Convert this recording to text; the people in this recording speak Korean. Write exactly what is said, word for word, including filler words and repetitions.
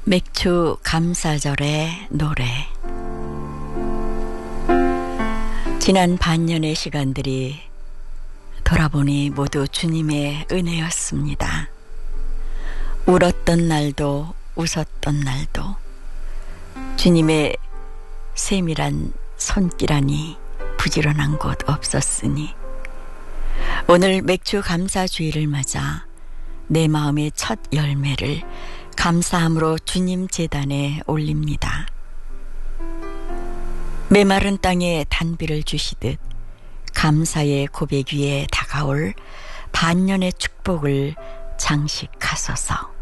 맥주 감사절의 노래. 지난 반년의 시간들이 돌아보니 모두 주님의 은혜였습니다. 울었던 날도 웃었던 날도 주님의 세밀한 손길하니 부지런한 곳 없었으니 오늘 맥주 감사주의를 맞아 내 마음의 첫 열매를 감사함으로 주님 제단에 올립니다. 메마른 땅에 단비를 주시듯 감사의 고백 위에 다가올 반년의 축복을 장식하소서.